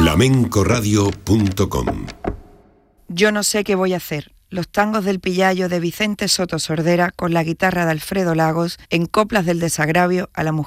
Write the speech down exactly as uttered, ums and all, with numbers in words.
flamenco radio punto com. Yo no sé qué voy a hacer. Los tangos del Pillayo de Vicente Soto Sordera con la guitarra de Alfredo Lagos en Coplas del Desagravio a la mujer.